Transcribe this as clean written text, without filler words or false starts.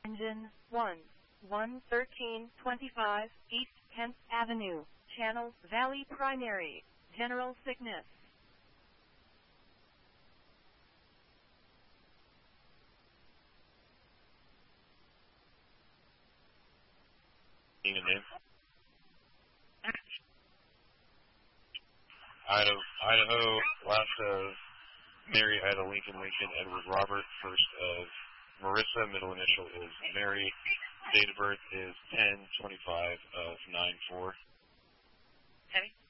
Engine 1, 11325 East 10th Avenue, Channel Valley Primary, General Sickness. Name. Idaho, last of Mary, Ida, Lincoln, Edward, Robert, first of Marissa, middle initial is Mary, date of birth is 10/25 of 94. Heavy.